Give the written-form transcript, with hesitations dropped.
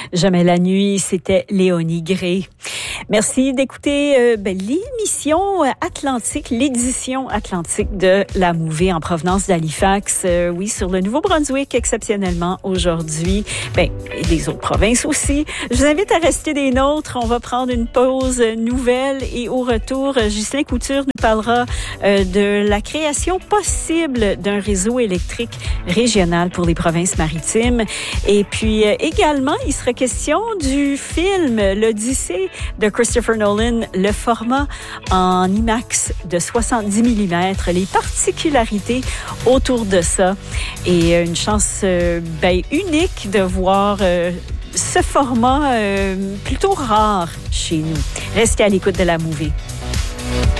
Jamais la nuit, c'était Léonie Gray. Merci d'écouter l'émission Atlantique, l'édition Atlantique de la Mouvée en provenance d'Halifax. Oui, sur le Nouveau-Brunswick, exceptionnellement aujourd'hui. Et des autres provinces aussi. Je vous invite à rester des nôtres. On va prendre une pause nouvelle et au retour, Ghislain Couture nous parlera de la création possible d'un réseau électrique régional pour les provinces maritimes. Et puis également, il sera question du film L'Odyssée de Christopher Nolan, le format en IMAX de 70 mm, les particularités autour de ça et une chance unique de voir ce format plutôt rare chez nous. Restez à l'écoute de la Mouvée.